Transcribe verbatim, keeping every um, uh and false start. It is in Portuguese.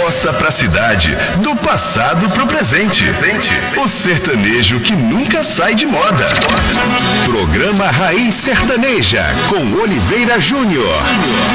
roça pra cidade, do passado pro presente. O sertanejo que nunca sai de moda. Programa Raiz Sertaneja, com Oliveira Júnior.